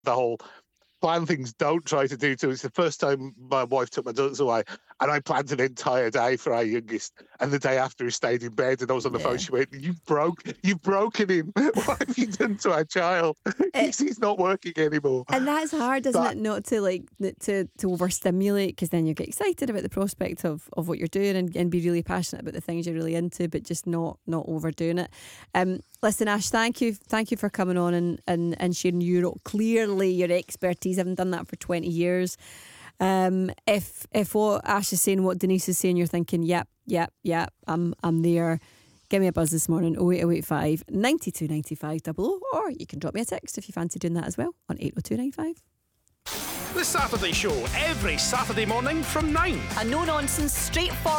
the whole plan things, don't try to do too. It's the first time my wife took my daughters away, and I planned an entire day for our youngest. And the day after, he stayed in bed, and I was on the phone. Yeah. She went, you've broken him. What have you done to our child? He's not working anymore. And that's hard, isn't it? Not to to overstimulate, because then you get excited about the prospect of what you're doing, and be really passionate about the things you're really into, but just not overdoing it. Listen, Ash, thank you for coming on and sharing clearly your expertise. I haven't done that for 20 years. If what Ash is saying, what Denise is saying, you're thinking, yep, I'm there, give me a buzz this morning, 08085 92 95 00, or you can drop me a text if you fancy doing that as well on 80295. The Saturday Show, every Saturday morning from 9. A no-nonsense, straightforward